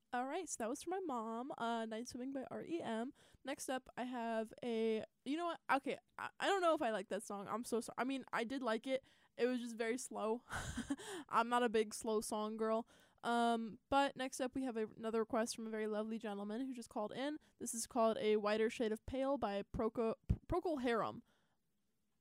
All right, so that was for my mom. Night Swimming by REM. Next up, I have a. You know what? Okay, I don't know if I like that song. I'm so sorry. I mean, I did like it. It was just very slow. I'm not a big slow song girl. But next up, we have another request from a very lovely gentleman who just called in. This is called A Whiter Shade of Pale by Procol Harum.